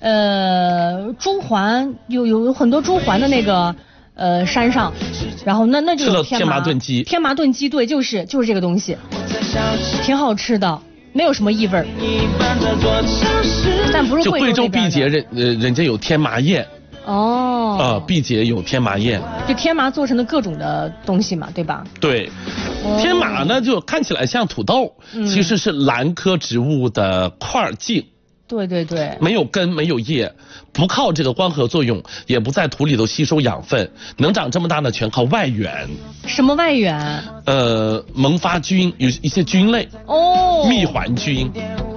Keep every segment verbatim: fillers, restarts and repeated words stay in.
呃朱鹮有有有很多朱鹮的那个呃山上，然后那那就有天麻天麻炖鸡， 天麻炖鸡对，就是就是这个东西，挺好吃的，没有什么异味儿，但不是就贵州毕节人呃人家有天麻宴。 哦， 啊，毕节有天麻宴， 就天麻做成的各种的东西嘛，对吧？ 对，哦、天麻呢就看起来像土豆，嗯、其实是兰科植物的块茎。 对对对， 没有根没有叶，不靠这个光合作用，也不在土里头吸收养分，能长这么大呢，全靠外源。 什么外源？ 呃，萌发菌，有一些菌类。 哦， 蜜环菌。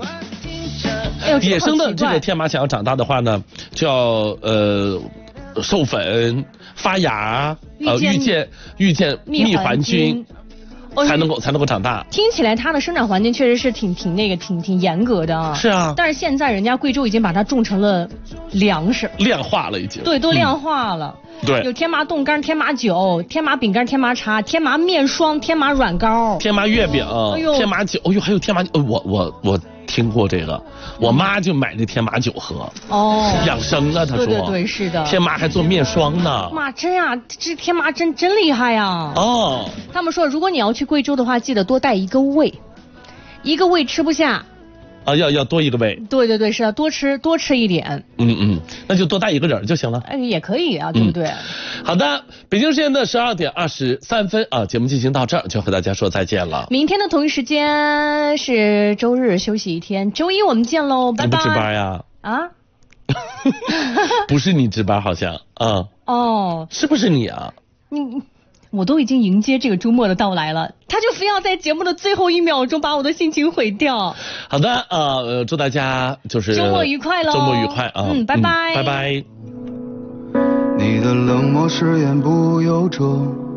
野生的这个天麻想要长大的话呢，就要呃授粉、发芽，呃遇见遇见蜜环菌，才能够才能够长大。 听起来它的生长环境确实是挺挺那个挺挺严格的啊。 是啊。 但是现在人家贵州已经把它种成了粮食， 量化了已经。 对，都量化了。 嗯、对。 有天麻冻干、天麻酒、天麻饼干、天麻茶、天麻面霜、天麻软膏、 天麻月饼、哎呦天麻酒，哎呦还有天麻，呃我我我。听过这个，我妈就买这天麻酒喝哦，养生啊，她说。 对对对，是的。 天麻还做面霜呢。 妈，真呀、啊，这天麻真真厉害呀！哦。他们说，如果你要去贵州的话，记得多带一个胃，一个胃吃不下。 啊，要要多一个胃。 对对对，是要多吃多吃一点。 嗯嗯，那就多带一个人就行了。 哎，也可以啊，对不对？嗯、 好的，北京时间的十二点二十三分啊，节目进行到这儿，就和大家说再见了。 明天的同一时间是周日，休息一天，周一我们见喽，拜拜。 你不值班呀？ 啊？ 不是你值班，好像啊。 哦。 是不是你啊？ 你。我都已经迎接这个周末的到来了，他就非要在节目的最后一秒钟把我的心情毁掉。 好的，呃，祝大家就是周末愉快喽！ 周末愉快啊！ 嗯，拜拜， 嗯、拜拜。 你的冷漠誓言不由衷。